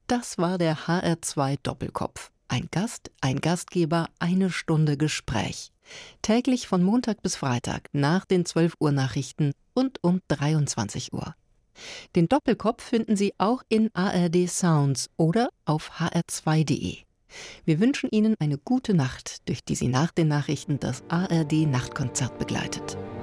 Das war der HR2 Doppelkopf. Ein Gast, ein Gastgeber, eine Stunde Gespräch. Täglich von Montag bis Freitag nach den 12 Uhr Nachrichten und um 23 Uhr. Den Doppelkopf finden Sie auch in ARD Sounds oder auf hr2.de. Wir wünschen Ihnen eine gute Nacht, durch die Sie nach den Nachrichten das ARD Nachtkonzert begleitet.